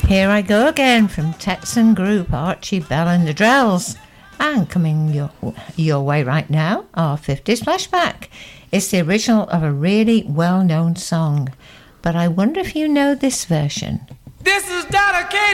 Here I Go Again from Texan group Archie Bell and the Drells. And coming your way right now, our 50s flashback. It's the original of a really well-known song, but I wonder if you know this version. This is dedicated